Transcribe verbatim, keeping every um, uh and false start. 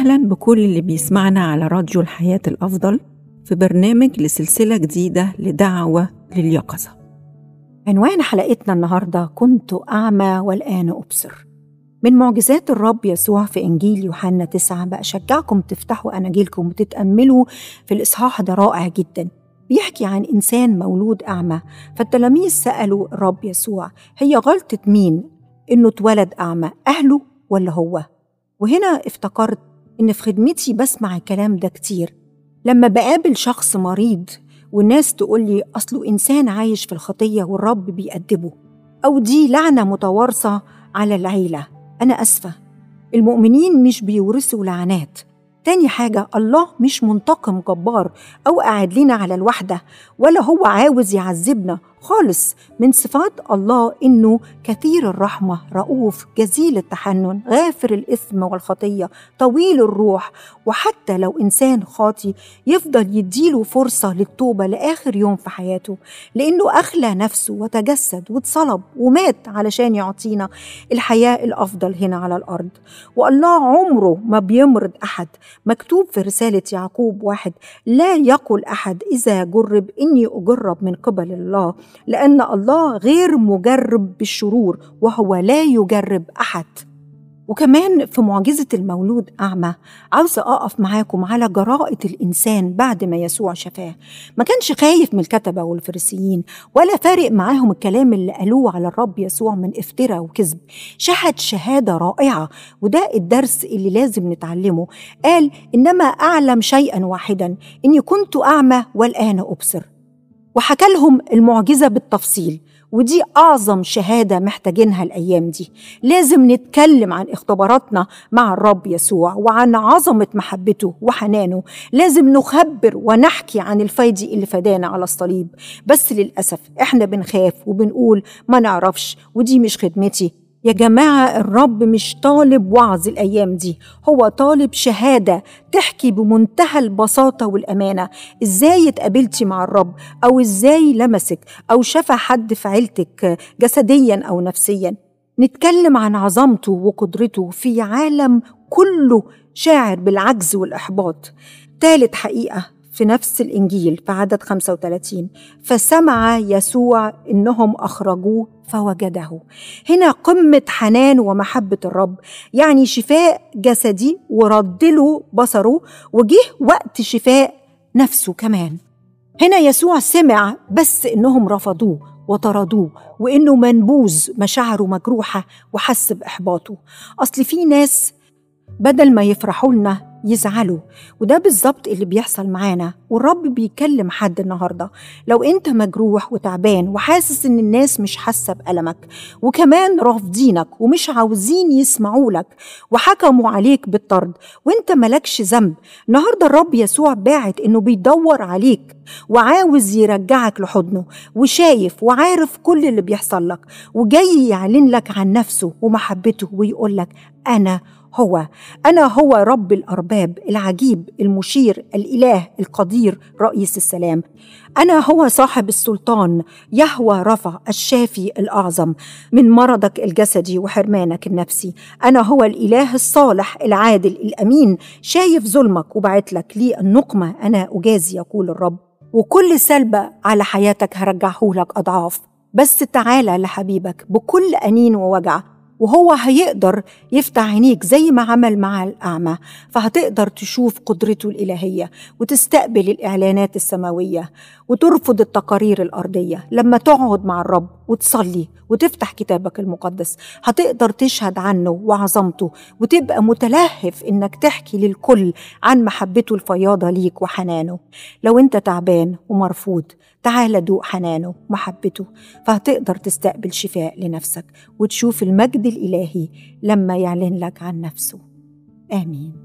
أهلاً بكل اللي بيسمعنا على راديو الحياة الأفضل في برنامج لسلسلة جديدة لدعوة لليقظة. عنوان حلقتنا النهاردة كنت أعمى والآن أبصر، من معجزات الرب يسوع في إنجيل يوحنا تسعة. بأشجعكم تفتحوا أناجيلكم وتتأملوا في الإصحاح ده، رائع جدا. بيحكي عن إنسان مولود أعمى، فالتلاميذ سألوا الرب يسوع هي غلطة مين إنه اتولد أعمى، أهله ولا هو؟ وهنا افتكرت إن في خدمتي بسمع الكلام ده كتير لما بقابل شخص مريض والناس تقولي أصله إنسان عايش في الخطية والرب بيأدبه، أو دي لعنة متوارثة على العيلة. أنا أسفة، المؤمنين مش بيورثوا لعنات. تاني حاجة، الله مش منتقم جبار أو قاعد لنا على الوحدة، ولا هو عاوز يعذبنا خالص. من صفات الله إنه كثير الرحمة، رؤوف، جزيل التحنن، غافر الإثم والخطية، طويل الروح. وحتى لو إنسان خاطي يفضل يديله فرصة للتوبة لآخر يوم في حياته، لأنه أخلى نفسه وتجسد واتصلب ومات علشان يعطينا الحياة الأفضل هنا على الأرض. والله عمره ما بيمرض أحد. مكتوب في رسالة يعقوب واحد: لا يقل أحد إذا جرب إني أجرب من قبل الله، لأن الله غير مجرب بالشرور وهو لا يجرب أحد. وكمان في معجزة المولود أعمى عاوزة أقف معاكم على جراءة الإنسان بعد ما يسوع شفاه. ما كانش خايف من الكتبة والفريسيين، ولا فارق معاهم الكلام اللي قالوه على الرب يسوع من افتراء وكذب. شهد شهادة رائعة، وده الدرس اللي لازم نتعلمه. قال: إنما أعلم شيئا واحدا، إني كنت أعمى والآن أبصر. وحكى لهم المعجزة بالتفصيل، ودي أعظم شهادة محتاجينها الأيام دي. لازم نتكلم عن اختباراتنا مع الرب يسوع وعن عظمة محبته وحنانه. لازم نخبر ونحكي عن الفايدة اللي فدانا على الصليب. بس للأسف إحنا بنخاف وبنقول ما نعرفش، ودي مش خدمتي. يا جماعة، الرب مش طالب وعظ الأيام دي، هو طالب شهادة تحكي بمنتهى البساطة والأمانة إزاي اتقابلتي مع الرب، أو إزاي لمسك أو شفى حد في عيلتك جسديا أو نفسيا. نتكلم عن عظمته وقدرته في عالم كله شاعر بالعجز والإحباط. ثالث حقيقة في نفس الإنجيل في عدد خمسة وثلاثين: فسمع يسوع إنهم أخرجوه فوجده. هنا قمة حنان ومحبة الرب، يعني شفاء جسدي وردله بصره، وجه وقت شفاء نفسه كمان. هنا يسوع سمع بس إنهم رفضوه وطردوه، وإنه منبوذ، مشاعره مجروحة، وحس بإحباطه. أصل في ناس بدل ما يفرحوا لنا يزعلوا، وده بالظبط اللي بيحصل معانا. والرب بيكلم حد النهاردة: لو انت مجروح وتعبان وحاسس ان الناس مش حاسة بألمك، وكمان رافضينك ومش عاوزين يسمعوا لك وحكموا عليك بالطرد وانت ملكش ذنب، النهاردة الرب يسوع باعت انه بيدور عليك وعاوز يرجعك لحضنه، وشايف وعارف كل اللي بيحصل لك، وجاي يعلن لك عن نفسه ومحبته ويقول لك: أنا هو أنا هو رب الأرباب، العجيب، المشير، الإله القدير، رئيس السلام. أنا هو صاحب السلطان، يهوى رفع، الشافي الأعظم من مرضك الجسدي وحرمانك النفسي. أنا هو الإله الصالح العادل الأمين، شايف ظلمك وبعت لك لي النقمة، أنا أجازي يقول الرب، وكل سلبة على حياتك هرجعه لك أضعاف. بس تعالى لحبيبك بكل أنين ووجع، وهو هيقدر يفتح عينيك زي ما عمل مع الأعمى، فهتقدر تشوف قدرته الإلهية وتستقبل الإعلانات السماوية وترفض التقارير الأرضية. لما تقعد مع الرب وتصلي وتفتح كتابك المقدس، هتقدر تشهد عنه وعظمته، وتبقى متلهف إنك تحكي للكل عن محبته الفياضة ليك وحنانه. لو أنت تعبان ومرفوض، تعال دوق حنانه ومحبته، فهتقدر تستقبل شفاء لنفسك وتشوف المجد الإلهي لما يعلن لك عن نفسه. آمين.